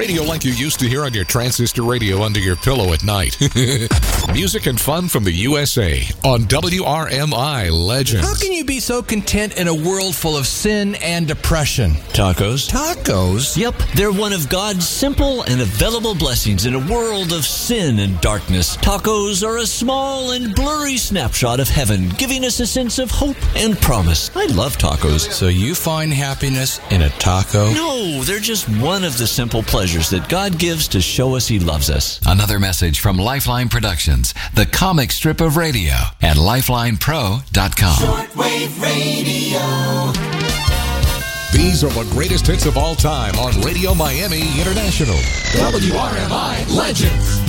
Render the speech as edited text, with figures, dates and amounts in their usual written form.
Radio like you used to hear on your transistor radio under your pillow at night. Music and fun from the USA on WRMI Legends. How can you be so content in a world full of sin and depression? Tacos. Tacos? Yep, they're one of God's simple and available blessings in a world of sin and darkness. Tacos are a small and blurry snapshot of heaven, giving us a sense of hope and promise. I love tacos. So you find happiness in a taco? No, they're just one of the simple pleasures that God gives to show us He loves us. Another message from Lifeline Productions, the comic strip of radio at lifelinepro.com. Shortwave radio. These are the greatest hits of all time on Radio Miami International. WRMI Legends.